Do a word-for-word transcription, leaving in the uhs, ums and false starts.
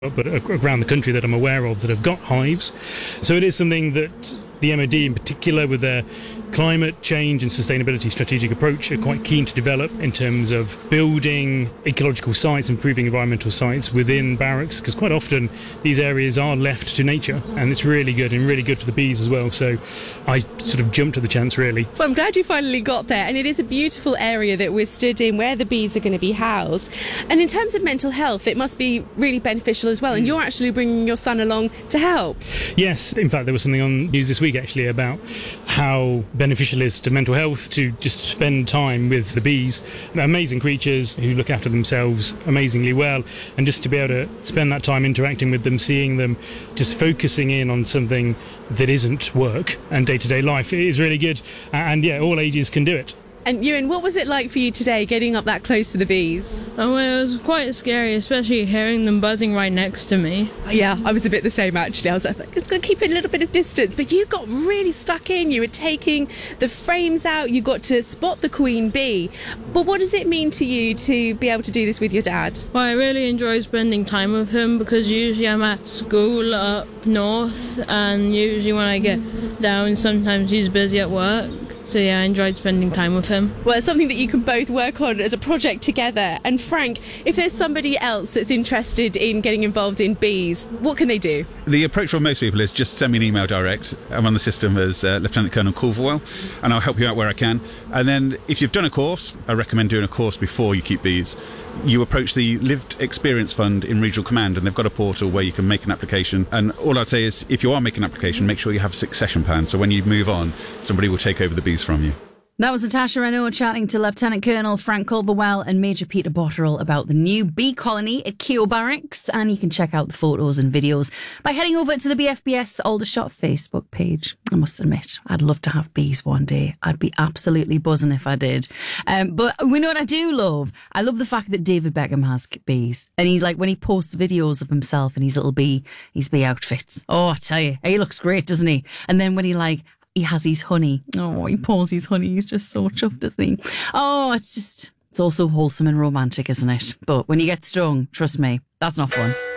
but around the country that I'm aware of that have got hives. So it is something that the M O D in particular, with their climate change and sustainability strategic approach, are quite keen to develop in terms of building ecological sites, improving environmental sites within barracks, because quite often these areas are left to nature, and it's really good and really good for the bees as well. So I sort of jumped at the chance, really. Well, I'm glad you finally got there, and it is a beautiful area that we're stood in where the bees are going to be housed. And in terms of mental health, it must be really beneficial as well, and you're actually bringing your son along to help. Yes, in fact there was something on news this week actually about how beneficial it is to mental health to just spend time with the bees. Amazing creatures who look after themselves amazingly well, and just to be able to spend that time interacting with them, seeing them, just focusing in on something that isn't work and day-to-day life, it is really good. And yeah, all ages can do it. And Ewan, what was it like for you today, getting up that close to the bees? Oh, well, it was quite scary, especially hearing them buzzing right next to me. Yeah, I was a bit the same actually. I was like, I'm just going to keep a little bit of distance, but you got really stuck in. You were taking the frames out, you got to spot the queen bee. But what does it mean to you to be able to do this with your dad? Well, I really enjoy spending time with him, because usually I'm at school up north, and usually when I get down, sometimes he's busy at work. So yeah, I enjoyed spending time with him. Well, it's something that you can both work on as a project together. And Frank, if there's somebody else that's interested in getting involved in bees, what can they do? The approach for most people is just send me an email direct. I'm on the system as uh, Lieutenant Colonel Culverwell, and I'll help you out where I can. And then if you've done a course, I recommend doing a course before you keep bees. You approach the Lived Experience Fund in Regional Command, and they've got a portal where you can make an application. And all I'd say is, if you are making an application, make sure you have a succession plan, so when you move on, somebody will take over the bees from you. That was Natasha Renault chatting to Lieutenant Colonel Frank Culverwell and Major Peter Botterill about the new bee colony at Keogh Barracks. And you can check out the photos and videos by heading over to the B F B S Aldershot Facebook page. I must admit, I'd love to have bees one day. I'd be absolutely buzzing if I did. Um, but we know what I do love? I love the fact that David Beckham has bees. And he's like, when he posts videos of himself in his little bee, his bee outfits. Oh, I tell you, he looks great, doesn't he? And then when he like, he has his honey. Oh, he pulls his honey. He's just so chuffed, isn't he? Oh, it's just, it's also wholesome and romantic, isn't it? But when you get stung, trust me, that's not fun.